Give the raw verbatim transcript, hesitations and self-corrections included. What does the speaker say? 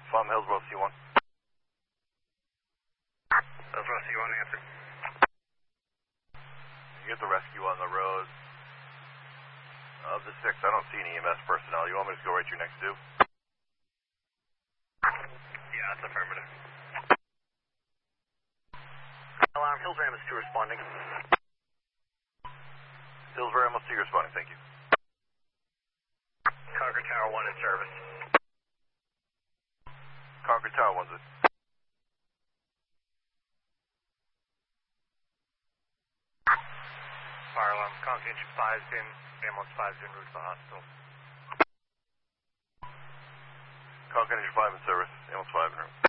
Farm Hillsborough C one. Hillsborough C one, answer. You get the rescue on the road. Of the six, I don't see any E M S personnel. You want me to go right to your next two? Yeah, that's affirmative. Alarm, Hillsborough M S two responding. Hillsborough M S two responding, thank you. Concord Tower one in service. Concord Tower one's it. Fire alarm, Concord Engine five's in, ambulance five's en route to the hospital. Concord Engine five in service, ambulance five in room.